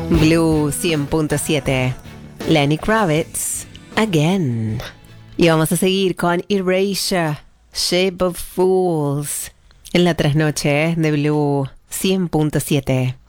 Blue 100.7. Lenny Kravitz, Again. Y vamos a seguir con Erasure, Shape of Fools, en la trasnoche de Blue 100.7.